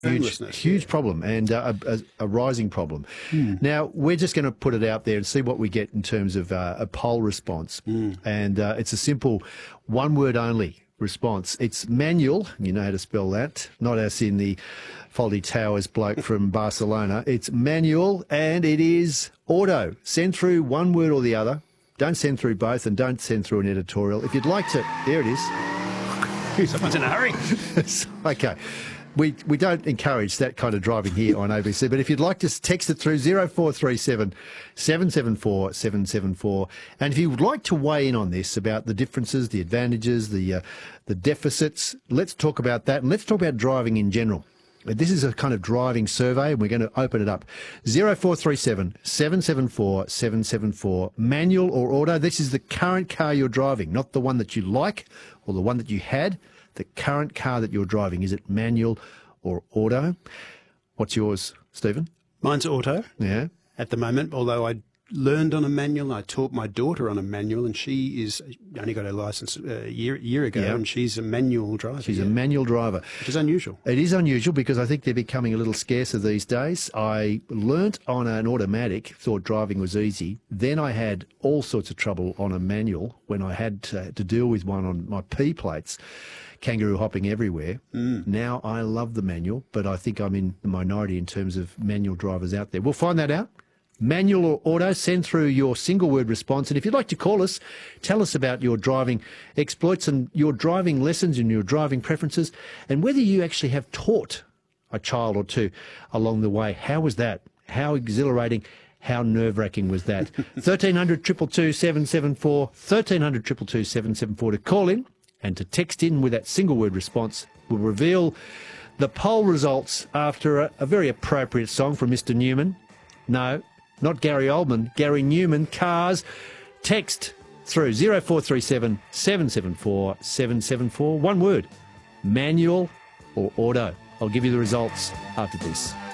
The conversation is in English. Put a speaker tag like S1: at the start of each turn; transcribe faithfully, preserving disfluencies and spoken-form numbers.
S1: Huge, huge
S2: yeah.
S1: problem, and uh, a, a, a rising problem.
S2: Mm.
S1: Now, we're just going to put it out there and see what we get in terms of uh, a poll response.
S2: Mm.
S1: And uh, it's a simple one-word only response. It's manual, you know how to spell that, not as in the Fawlty Towers bloke from Barcelona. It's manual, and it is auto. Send through one word or the other. Don't send through both, and don't send through an editorial. If you'd like to, there it is.
S2: Someone's in a hurry.
S1: Okay. We we don't encourage that kind of driving here on A B C, but if you'd like to text it through zero four three seven, seven seven four, seven seven four, and if you would like to weigh in on this about the differences, the advantages, the uh, the deficits, let's talk about that, and let's talk about driving in general. This is a kind of driving survey, and we're going to open it up. zero four three seven, seven seven four, seven seven four, manual or auto. This is the current car you're driving, not the one that you like or the one that you had. The current car that you're driving, is it manual or auto? What's yours, Stephen?
S2: Mine's auto.
S1: Yeah.
S2: At the moment, although I learned on a manual, I taught my daughter on a manual, and she is only got her licence a year year ago,
S1: yeah.
S2: and she's a manual driver.
S1: She's
S2: yeah.
S1: a manual driver.
S2: Which is unusual.
S1: It is unusual because I think they're becoming a little scarcer these days. I learnt on an automatic, thought driving was easy. Then I had all sorts of trouble on a manual when I had to, to deal with one on my P plates. Kangaroo hopping everywhere.
S2: Mm.
S1: Now I love the manual, but I think I'm in the minority in terms of manual drivers out there. We'll find that out. Manual or auto, send through your single word response. And if you'd like to call us, tell us about your driving exploits and your driving lessons and your driving preferences, and whether you actually have taught a child or two along the way. How was that? How exhilarating? How nerve-wracking was that? thirteen hundred, two two two, seven seven four, thirteen hundred, two two two, seven seven four to call in and to text in with that single word response. We'll reveal the poll results after a, a very appropriate song from Mister Newman. No, not Gary Oldman, Gary Newman, Cars. Text through zero four three seven, seven seven four, seven seven four. One word, manual or auto. I'll give you the results after this.